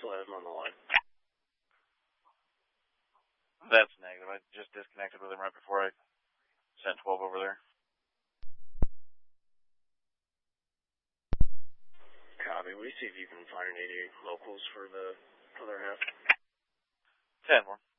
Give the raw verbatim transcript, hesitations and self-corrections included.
still have him on the line. That's negative. I just disconnected with him right before I sent twelve over there. Copy. Will you see if you can find any locals for the other half? ten more.